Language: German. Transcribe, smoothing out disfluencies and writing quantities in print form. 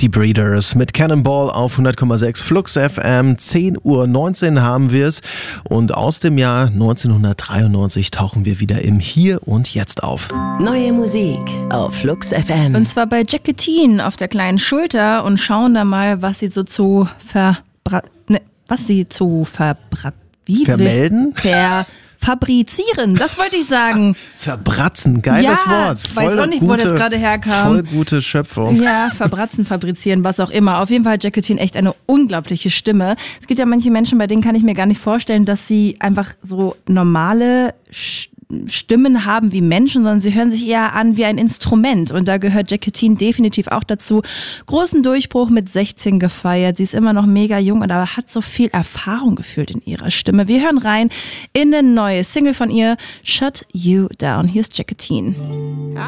Die Breeders mit Cannonball auf 100,6 Flux FM. 10:19 Uhr haben wir es. Und aus dem Jahr 1993 tauchen wir wieder im Hier und Jetzt auf. Neue Musik auf Flux FM. Und zwar bei Jacqueline auf der kleinen Schulter und schauen da mal, was sie so zu fabrizieren, das wollte ich sagen. Verbratzen, geiles Wort. Weiß auch nicht, wo das gerade herkam. Voll gute Schöpfung. Ja, verbratzen, fabrizieren, was auch immer. Auf jeden Fall hat Jacqueline echt eine unglaubliche Stimme. Es gibt ja manche Menschen, bei denen kann ich mir gar nicht vorstellen, dass sie einfach so normale Stimmen haben wie Menschen, sondern sie hören sich eher an wie ein Instrument. Und da gehört Jacqueline definitiv auch dazu. Großen Durchbruch mit 16 gefeiert. Sie ist immer noch mega jung, aber hat so viel Erfahrung gefühlt in ihrer Stimme. Wir hören rein in eine neue Single von ihr, Shut You Down. Hier ist Jacqueline.